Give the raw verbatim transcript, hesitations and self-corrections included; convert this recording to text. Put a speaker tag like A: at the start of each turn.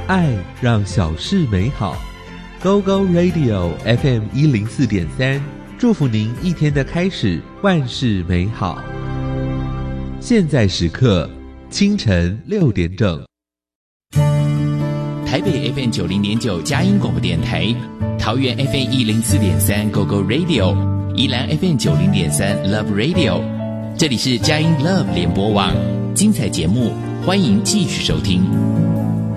A: 爱让小事美好。 Go Go Radio F M 一零四点三，祝福您一天的开始万事美好。现在时刻清晨六点整。
B: 台北 F M 九零点九佳音广播电台，桃园 F M 一零四点三 Go Go Radio， 宜兰 F M 九零点三 Love Radio， 这里是佳音 Love 联播网，精彩节目欢迎继续收听。